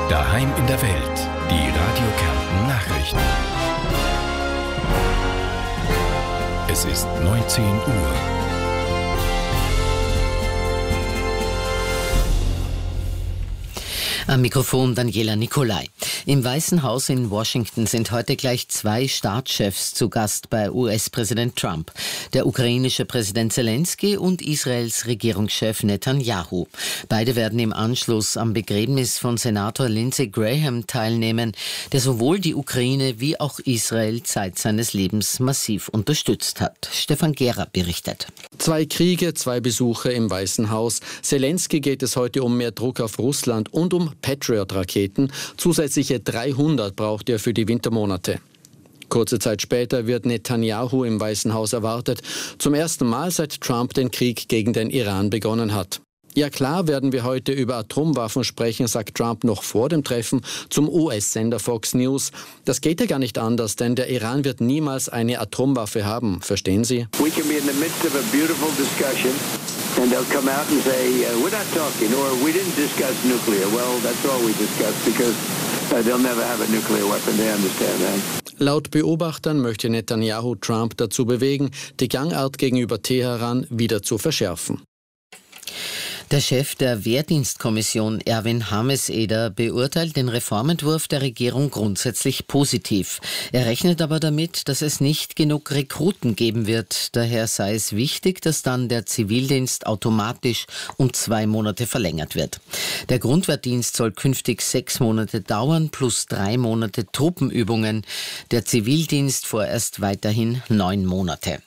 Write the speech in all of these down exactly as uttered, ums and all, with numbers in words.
Daheim in der Welt. Die Radio Kärnten Nachrichten. Es ist neunzehn Uhr. Am Mikrofon Daniela Nicolai. Im Weißen Haus in Washington sind heute gleich zwei Staatschefs zu Gast bei U S-Präsident Trump. Der ukrainische Präsident Zelensky und Israels Regierungschef Netanyahu. Beide werden im Anschluss am Begräbnis von Senator Lindsey Graham teilnehmen, der sowohl die Ukraine wie auch Israel Zeit seines Lebens massiv unterstützt hat. Stefan Gera berichtet. Zwei Kriege, zwei Besuche im Weißen Haus. Zelensky geht es heute um mehr Druck auf Russland und um Patriot-Raketen. Zusätzliche dreihundert braucht er für die Wintermonate. Kurze Zeit später wird Netanyahu im Weißen Haus erwartet. Zum ersten Mal seit Trump den Krieg gegen den Iran begonnen hat. Ja klar werden wir heute über Atomwaffen sprechen, sagt Trump noch vor dem Treffen zum U S-Sender Fox News. Das geht ja gar nicht anders, denn der Iran wird niemals eine Atomwaffe haben. Verstehen Sie? We can be in the midst of a beautiful discussion and they'll come out and say, uh, we're not talking or we didn't discuss nuclear. Well, that's all we discussed because uh, they'll never have a nuclear weapon. They understand that. Laut Beobachtern möchte Netanyahu Trump dazu bewegen, die Gangart gegenüber Teheran wieder zu verschärfen. Der Chef der Wehrdienstkommission, Erwin Hameseder, beurteilt den Reformentwurf der Regierung grundsätzlich positiv. Er rechnet aber damit, dass es nicht genug Rekruten geben wird. Daher sei es wichtig, dass dann der Zivildienst automatisch um zwei Monate verlängert wird. Der Grundwehrdienst soll künftig sechs Monate dauern, plus drei Monate Truppenübungen. Der Zivildienst vorerst weiterhin neun Monate.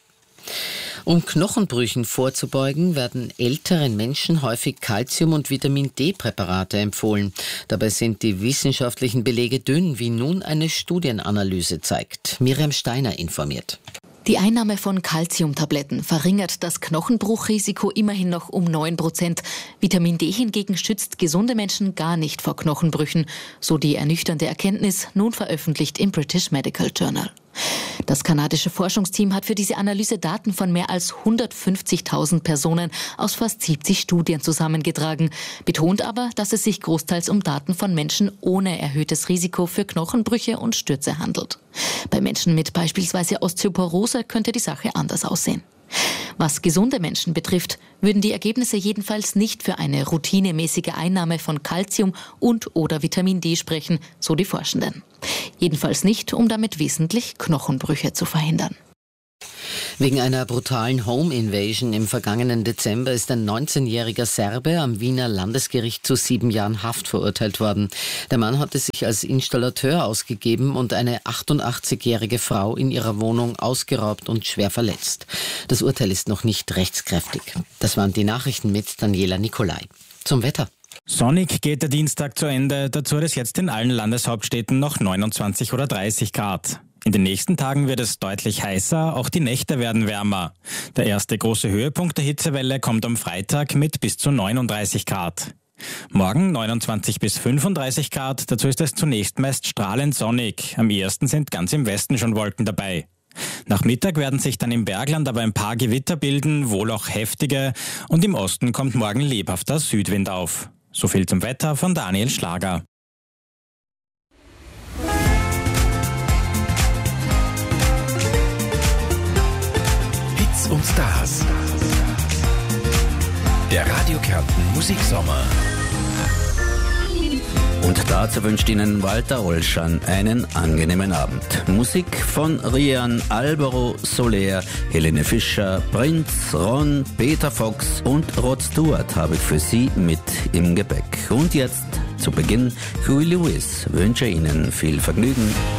Um Knochenbrüchen vorzubeugen, werden älteren Menschen häufig Calcium- und Vitamin-D-Präparate empfohlen. Dabei sind die wissenschaftlichen Belege dünn, wie nun eine Studienanalyse zeigt. Miriam Steiner informiert. Die Einnahme von Calciumtabletten verringert das Knochenbruchrisiko immerhin noch um neun Prozent. Vitamin D hingegen schützt gesunde Menschen gar nicht vor Knochenbrüchen. So die ernüchternde Erkenntnis, nun veröffentlicht im British Medical Journal. Das kanadische Forschungsteam hat für diese Analyse Daten von mehr als hundertfünfzigtausend Personen aus fast siebzig Studien zusammengetragen, betont aber, dass es sich großteils um Daten von Menschen ohne erhöhtes Risiko für Knochenbrüche und Stürze handelt. Bei Menschen mit beispielsweise Osteoporose könnte die Sache anders aussehen. Was gesunde Menschen betrifft, würden die Ergebnisse jedenfalls nicht für eine routinemäßige Einnahme von Calcium und oder Vitamin D sprechen, so die Forschenden. Jedenfalls nicht, um damit wesentlich Knochenbrüche zu verhindern. Wegen einer brutalen Home Invasion im vergangenen Dezember ist ein neunzehnjähriger Serbe am Wiener Landesgericht zu sieben Jahren Haft verurteilt worden. Der Mann hatte sich als Installateur ausgegeben und eine achtundachtzigjährige Frau in ihrer Wohnung ausgeraubt und schwer verletzt. Das Urteil ist noch nicht rechtskräftig. Das waren die Nachrichten mit Daniela Nicolai. Zum Wetter. Sonnig geht der Dienstag zu Ende. Dazu hat es jetzt in allen Landeshauptstädten noch neunundzwanzig oder dreißig Grad. In den nächsten Tagen wird es deutlich heißer, auch die Nächte werden wärmer. Der erste große Höhepunkt der Hitzewelle kommt am Freitag mit bis zu neununddreißig Grad. Morgen neunundzwanzig bis fünfunddreißig Grad, dazu ist es zunächst meist strahlend sonnig. Am ehesten sind ganz im Westen schon Wolken dabei. Nach Mittag werden sich dann im Bergland aber ein paar Gewitter bilden, wohl auch heftige, und im Osten kommt morgen lebhafter Südwind auf. So viel zum Wetter von Daniel Schlager. Hits und Stars. Der Radio Kärnten Musiksommer. Und dazu wünscht Ihnen Walter Olschan einen angenehmen Abend. Musik von Rian, Alvaro Soler, Helene Fischer, Prinz, Ron, Peter Fox und Rod Stewart habe ich für Sie mit im Gepäck. Und jetzt zu Beginn Huey Lewis wünsche Ihnen viel Vergnügen.